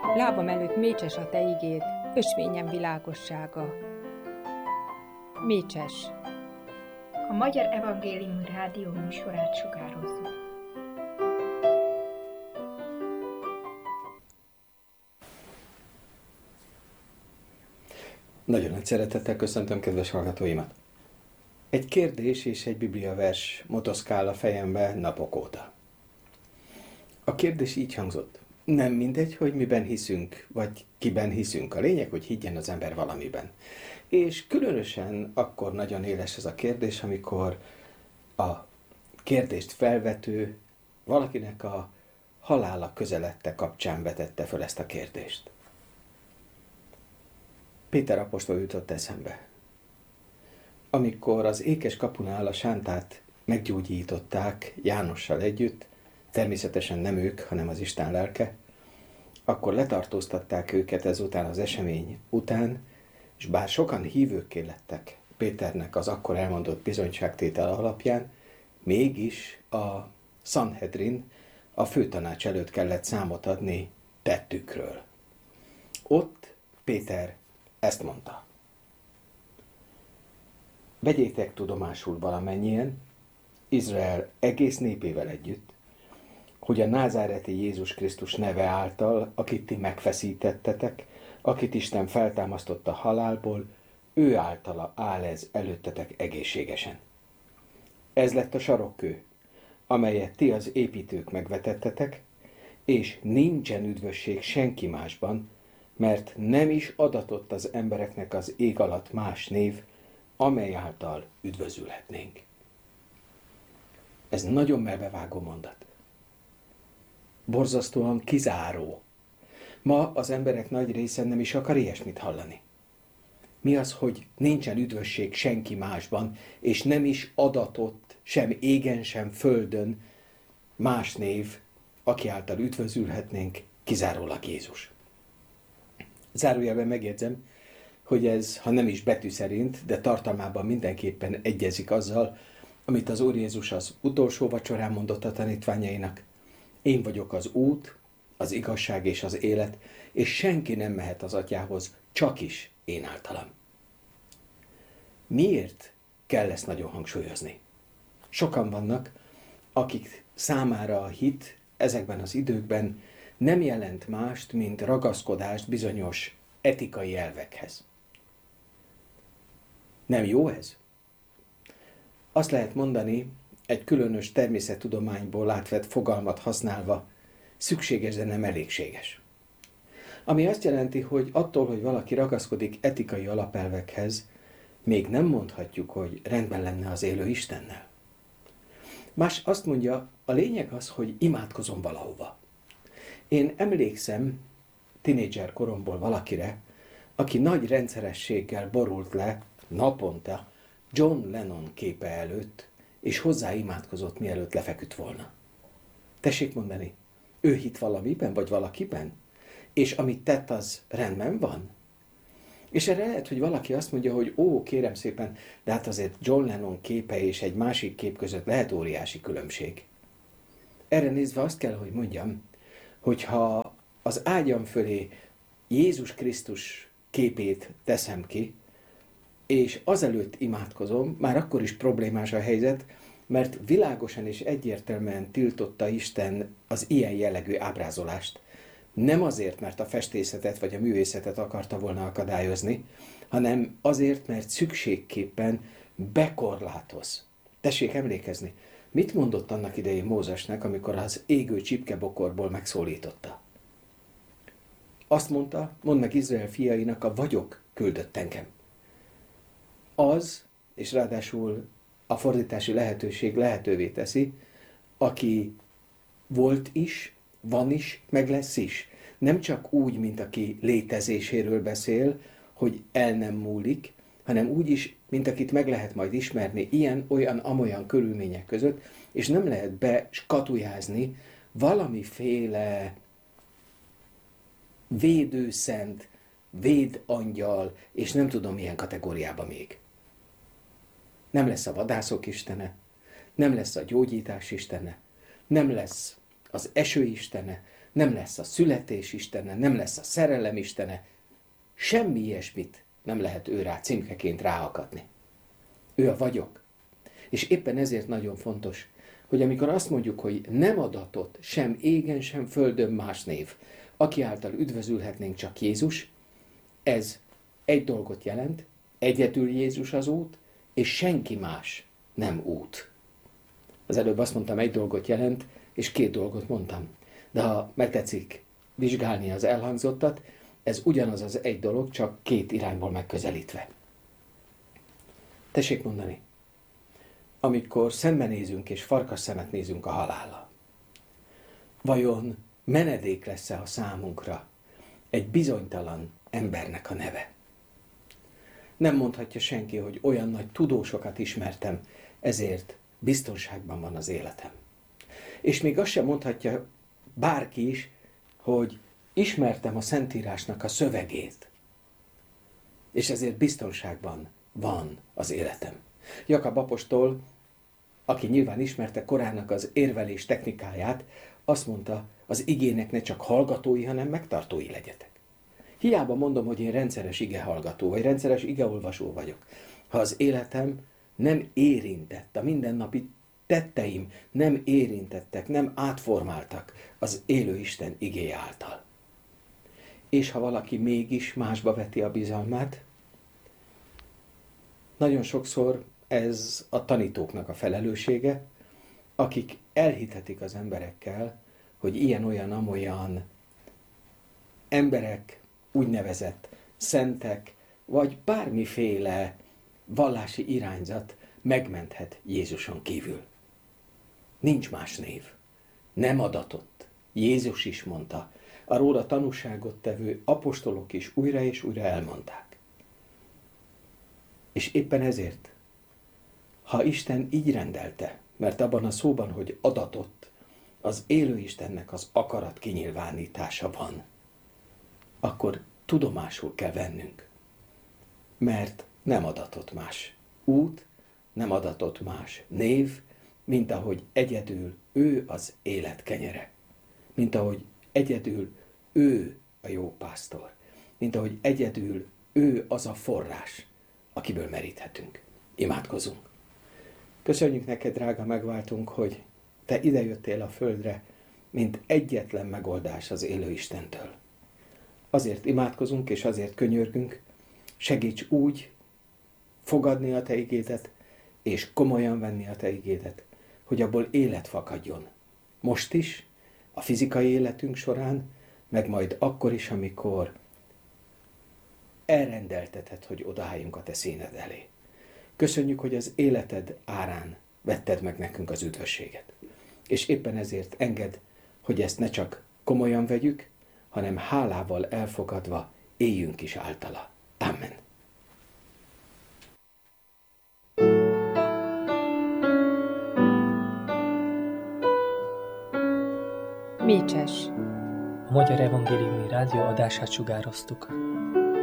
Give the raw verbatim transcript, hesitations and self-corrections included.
Lábam előtt mécses a te igéd, ösvényem világossága. Mécses. A Magyar Evangélium Rádió műsorát sugározzuk. Nagyon nagy szeretettel köszöntöm kedves hallgatóimat. Egy kérdés és egy bibliavers motoszkál a fejembe napok óta. A kérdés így hangzott. Nem mindegy, hogy miben hiszünk, vagy kiben hiszünk. A lényeg, hogy higgyen az ember valamiben. És különösen akkor nagyon éles ez a kérdés, amikor a kérdést felvető valakinek a halála közeledte kapcsán vetette föl ezt a kérdést. Péter apostol jutott eszembe. Amikor az ékes kapunál a sántát meggyógyították Jánossal együtt, természetesen nem ők, hanem az Isten lelke, akkor letartóztatták őket ezután az esemény után, és bár sokan hívőkké lettek Péternek az akkor elmondott bizonyságtétel alapján, mégis a Sanhedrin, a főtanács előtt kellett számot adni tettükről. Ott Péter ezt mondta. Vegyétek tudomásul valamennyien, Izrael egész népével együtt, hogy a názáreti Jézus Krisztus neve által, akit ti megfeszítettetek, akit Isten feltámasztott a halálból, ő általa áll ez előttetek egészségesen. Ez lett a sarokkő, amelyet ti az építők megvetettetek, és nincsen üdvösség senki másban, mert nem is adatott az embereknek az ég alatt más név, amely által üdvözülhetnénk. Ez nagyon melbevágó mondat. Borzasztóan kizáró. Ma az emberek nagy része nem is akar ilyesmit hallani. Mi az, hogy nincsen üdvösség senki másban, és nem is adatott sem égen, sem földön más név, aki által üdvözülhetnénk, kizárólag Jézus. Zárójelben megjegyzem, hogy ez, ha nem is betű szerint, de tartalmában mindenképpen egyezik azzal, amit az Úr Jézus az utolsó vacsorán mondott a tanítványainak. Én vagyok az út, az igazság és az élet, és senki nem mehet az Atyához, csak is én általam. Miért kell ezt nagyon hangsúlyozni? Sokan vannak, akik számára a hit ezekben az időkben nem jelent mást, mint ragaszkodást bizonyos etikai elvekhez. Nem jó ez? Azt lehet mondani, egy különös természettudományból átvett fogalmat használva, szükséges, de nem elégséges. Ami azt jelenti, hogy attól, hogy valaki ragaszkodik etikai alapelvekhez, még nem mondhatjuk, hogy rendben lenne az élő Istennel. Más azt mondja, a lényeg az, hogy imádkozom valahova. Én emlékszem tinédzser koromból valakire, aki nagy rendszerességgel borult le naponta John Lennon képe előtt, és hozzá imádkozott, mielőtt lefeküdt volna. Tessék mondani, ő hitt valamiben, vagy valakiben? És amit tett, az rendben van? És erre lehet, hogy valaki azt mondja, hogy ó, kérem szépen, de hát azért John Lennon képe és egy másik kép között lehet óriási különbség. Erre nézve azt kell, hogy mondjam, hogyha az ágyam fölé Jézus Krisztus képét teszem ki, és azelőtt imádkozom, már akkor is problémás a helyzet, mert világosan és egyértelműen tiltotta Isten az ilyen jellegű ábrázolást. Nem azért, mert a festészetet vagy a művészetet akarta volna akadályozni, hanem azért, mert szükségképpen bekorlátoz. Tessék emlékezni, mit mondott annak idején Mózesnek, amikor az égő csipkebokorból megszólította? Azt mondta, mondd meg Izrael fiainak, a vagyok küldött engem. Az, és ráadásul a fordítási lehetőség lehetővé teszi, aki volt is, van is, meg lesz is. Nem csak úgy, mint aki létezéséről beszél, hogy el nem múlik, hanem úgy is, mint akit meg lehet majd ismerni ilyen, olyan, amolyan körülmények között, és nem lehet beskatujázni valamiféle védőszent, védangyal, és nem tudom milyen kategóriába még. Nem lesz a vadászok istene, nem lesz a gyógyítás istene, nem lesz az eső istene, nem lesz a születés istene, nem lesz a szerelem istene, semmi ilyesmit nem lehet ő rá címkeként ráakadni. Ő a vagyok. És éppen ezért nagyon fontos, hogy amikor azt mondjuk, hogy nem adatott sem égen, sem földön más név, aki által üdvözülhetnénk csak Jézus, ez egy dolgot jelent, egyedül Jézus az út, és senki más nem út. Az előbb azt mondtam, egy dolgot jelent, és két dolgot mondtam. De ha megtetszik vizsgálni az elhangzottat, ez ugyanaz az egy dolog, csak két irányból megközelítve. Tessék mondani, amikor szembenézünk és farkas szemet nézünk a halállal, vajon menedék lesz-e a számunkra egy bizonytalan embernek a neve? Nem mondhatja senki, hogy olyan nagy tudósokat ismertem, ezért biztonságban van az életem. És még azt sem mondhatja bárki is, hogy ismertem a Szentírásnak a szövegét, és ezért biztonságban van az életem. Jakab apostol, aki nyilván ismerte korának az érvelés technikáját, azt mondta, az igének ne csak hallgatói, hanem megtartói legyetek. Hiába mondom, hogy én rendszeres igehallgató, vagy rendszeres igeolvasó vagyok. Ha az életem nem érintett, a mindennapi tetteim nem érintettek, nem átformáltak az élő Isten igéje által. És ha valaki mégis másba veti a bizalmát, nagyon sokszor ez a tanítóknak a felelőssége, akik elhitetik az emberekkel, hogy ilyen-olyan-amolyan emberek, úgynevezett szentek, vagy bármiféle vallási irányzat megmenthet Jézuson kívül. Nincs más név. Nem adatott. Jézus is mondta. A róla tanúságot tevő apostolok is újra és újra elmondták. És éppen ezért, ha Isten így rendelte, mert abban a szóban, hogy adatott, az élő Istennek az akarat kinyilvánítása van, akkor tudomásul kell vennünk. Mert nem adatott más út, nem adatott más név, mint ahogy egyedül ő az élet kenyere. Mint ahogy egyedül ő a jó pásztor. Mint ahogy egyedül ő az a forrás, akiből meríthetünk. Imádkozunk. Köszönjük neked, drága megváltunk, hogy te idejöttél a földre, mint egyetlen megoldás az élő Istentől. Azért imádkozunk, és azért könyörgünk, segíts úgy fogadni a te igédet, és komolyan venni a te igédet, hogy abból élet fakadjon. Most is, a fizikai életünk során, meg majd akkor is, amikor elrendelteted, hogy odaálljunk a te színed elé. Köszönjük, hogy az életed árán vetted meg nekünk az üdvösséget. És éppen ezért engedd, hogy ezt ne csak komolyan vegyük, hanem hálával elfogadva éljünk is általa. Amen. Mécses. A Magyar Evangéliumi Rádió adását sugároztuk.